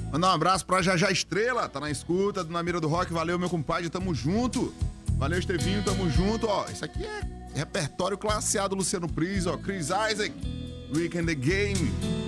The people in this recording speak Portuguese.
Mandar um abraço pra Jajá Estrela, tá na escuta, na mira do rock. Valeu, meu compadre, tamo junto. Valeu, Estevinho, tamo junto, ó. Isso aqui é repertório classe A do Luciano Pris, ó. Chris Isaac, Weekend the Game.